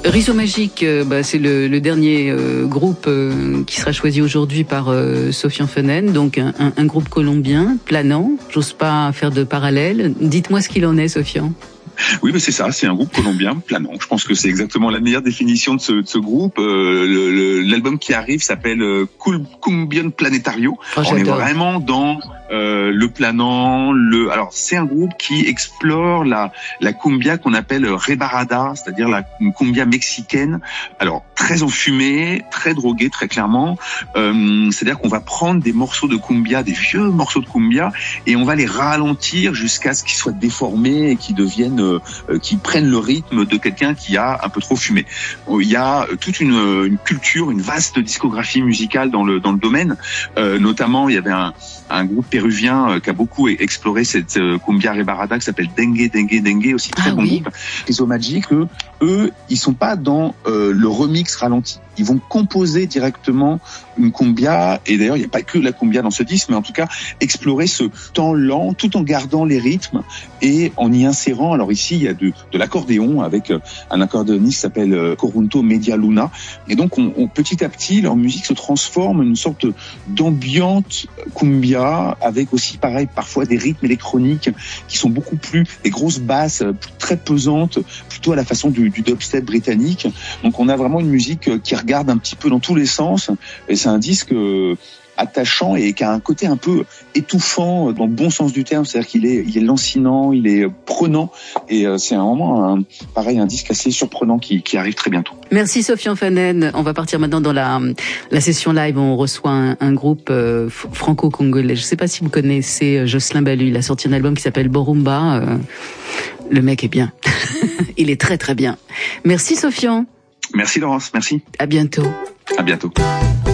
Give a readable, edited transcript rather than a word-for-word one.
Riso Magique, c'est le dernier groupe qui sera choisi aujourd'hui par Sofian Fenen, donc un groupe colombien, planant. J'ose pas faire de parallèle. Dites-moi ce qu'il en est, Sofian. Oui, c'est ça, c'est un groupe colombien planant. Je pense que c'est exactement la meilleure définition de ce groupe. L'album qui arrive s'appelle Cumbion Planetario. On est vraiment dans le planant. Alors c'est un groupe qui explore la cumbia qu'on appelle rebarada, c'est-à-dire la cumbia mexicaine. Alors très enfumée, très droguée, très clairement. C'est-à-dire qu'on va prendre des morceaux de cumbia, des vieux morceaux de cumbia, et on va les ralentir jusqu'à ce qu'ils soient déformés et qu'ils deviennent qui prennent le rythme de quelqu'un qui a un peu trop fumé. Il y a toute une culture, une vaste discographie musicale dans le domaine. Notamment, il y avait un groupe péruvien qui a beaucoup exploré cette cumbia rebarada qui s'appelle Dengue, aussi très bon groupe. Riso Magique, eux, ils sont pas dans le remix ralenti. Ils vont composer directement une cumbia, et d'ailleurs il n'y a pas que la cumbia dans ce disque, mais en tout cas explorer ce temps lent tout en gardant les rythmes et en y insérant, alors ici il y a de l'accordéon avec un accordéoniste qui s'appelle Corunto Media Luna, et donc on petit à petit leur musique se transforme en une sorte d'ambiante cumbia avec aussi pareil parfois des rythmes électroniques qui sont beaucoup plus, des grosses basses très pesantes, plutôt à la façon du dubstep britannique. Donc on a vraiment une musique qui regarde un petit peu dans tous les sens, et c'est un disque attachant et qui a un côté un peu étouffant dans le bon sens du terme, c'est-à-dire qu'il est lancinant, il est prenant, et c'est vraiment un disque assez surprenant qui arrive très bientôt. Merci Sofian Fenen. On va partir maintenant dans la session live. On reçoit un groupe franco-congolais. Je ne sais pas si vous connaissez Jocelyn Balu. Il a sorti un album qui s'appelle Borumba. Le mec est bien. Il est très très bien. Merci Sofian. Merci Laurence, merci. À bientôt. À bientôt.